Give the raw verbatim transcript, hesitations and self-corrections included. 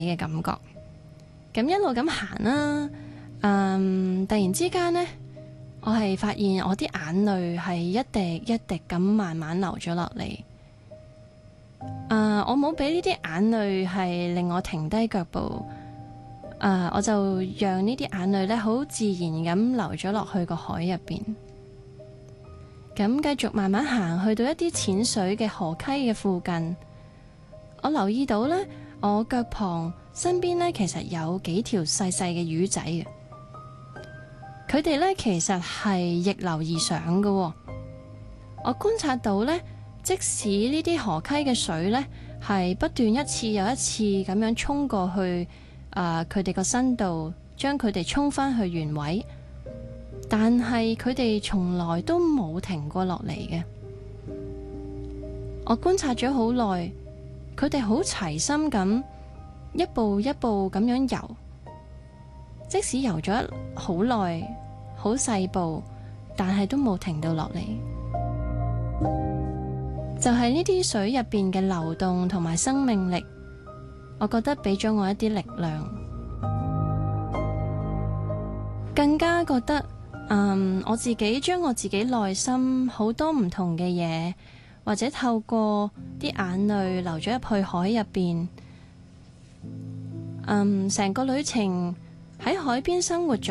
嘅感覺。咁一路咁行啦，嗯，突然之間呢，我係發現我啲眼淚係一滴一滴咁慢慢流咗落嚟。Uh, 我冇俾呢啲眼淚係令我停低腳步，uh, 我就讓呢啲眼淚咧好自然咁流咗落去個海入邊。咁繼續慢慢行去到一啲淺水嘅河溪嘅附近，我留意到呢，我腳旁身邊呢其實有幾條細細嘅魚仔嘅，佢哋呢其實係逆流而上嘅喎。我觀察到呢，即使呢啲河溪嘅水呢係不斷一次又一次咁樣衝過去，誒佢哋個身度，將佢哋衝返去原位，但係佢哋從來都冇停過落嚟嘅。我觀察咗好耐，佢哋好齊心咁一步一步咁樣游，即使游咗好耐好細步，但係都冇停到落嚟。就係呢啲水入邊嘅流動同埋生命力，我覺得俾咗我一啲力量，更加覺得，嗯，我自己將我自己內心好多唔同嘅嘢，或者透過啲眼淚流咗入去海入邊，嗯，成個旅程喺海邊生活咗